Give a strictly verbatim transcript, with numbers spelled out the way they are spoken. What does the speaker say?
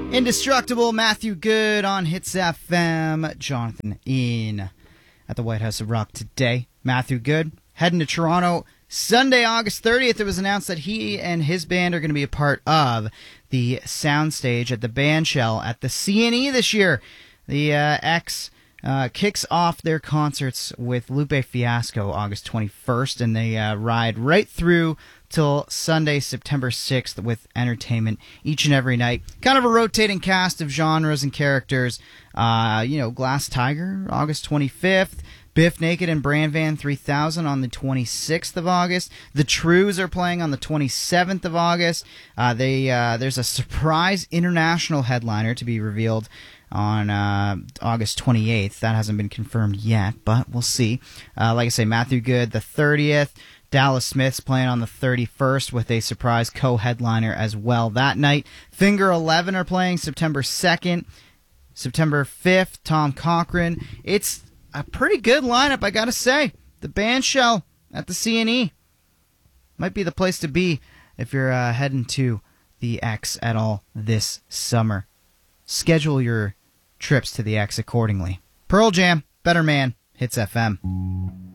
Indestructible, Matthew Good on Hits F M. Jonathan in at the White House of Rock today. Matthew Good heading to Toronto Sunday, August thirtieth. It was announced that he and his band are going to be a part of the soundstage at the Bandshell at the C N E this year. The uh, X uh, kicks off their concerts with Lupe Fiasco August twenty-first, and they uh, ride right through till Sunday, September sixth, with entertainment each and every night. Kind of a rotating cast of genres and characters. Uh, you know, Glass Tiger, August twenty-fifth. Biff Naked and Brand Van three thousand on the twenty-sixth of August. The Trues are playing on the twenty-seventh of August. Uh, they uh, There's a surprise international headliner to be revealed on uh, August twenty-eighth. That hasn't been confirmed yet, but we'll see. Uh, like I say, Matthew Good the thirtieth. Dallas Smith's playing on the thirty-first with a surprise co-headliner as well that night. Finger eleven are playing September second. September fifth, Tom Cochrane. It's a pretty good lineup, I gotta say. The Bandshell at the C N E might be the place to be if you're uh, heading to the X at all this summer. Schedule your trips to the X accordingly. Pearl Jam, Better Man, Hits F M.